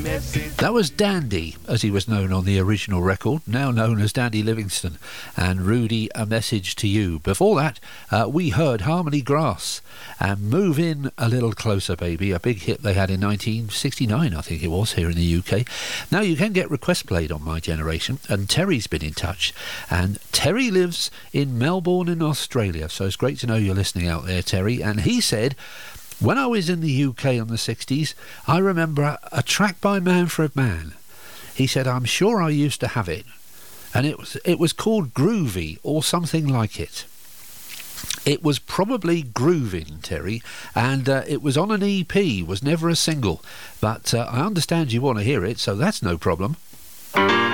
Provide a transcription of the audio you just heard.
That was Dandy, as he was known on the original record, now known as Dandy Livingston, and Rudy, A Message to You. Before that, we heard Harmony Grass and Move In a Little Closer, Baby, a big hit they had in 1969, I think it was, here in the UK. Now, you can get requests played on My Generation, and Terry's been in touch, and Terry lives in Melbourne in Australia, so it's great to know you're listening out there, Terry, and he said, when I was in the UK in the 60s, I remember a track by Manfred Mann. He said, I'm sure I used to have it. And it was called Groovy or something like it. It was probably Groovin', Terry, and it was on an EP, was never a single. But I understand you want to hear it, so that's no problem.